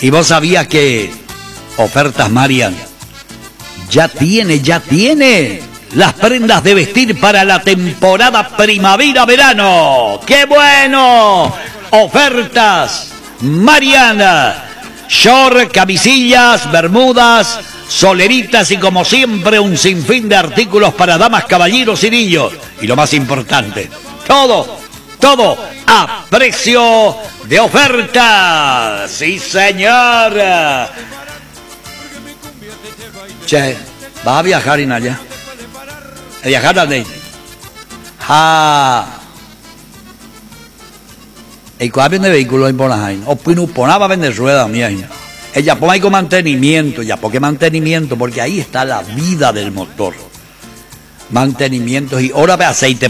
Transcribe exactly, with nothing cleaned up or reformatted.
Y vos sabías que Ofertas Marian ya tiene, ya tiene las prendas de vestir para la temporada primavera-verano. ¡Qué bueno! Ofertas Marian. Short, camisillas, bermudas, soleritas y como siempre un sinfín de artículos para damas, caballeros y niños. Y lo más importante, todo, todo a precio de oferta. ¡Sí, señor! Che, ¿vas a viajar, Inaya? ¿A viajar dónde? Ah... El cambio de vehículo en Bonajain. O pinupona va a vender ruedas, mía. Ella pone ahí con mantenimiento. Ya, ¿por qué mantenimiento? Porque ahí está la vida del motor. Mantenimiento y hora de aceite.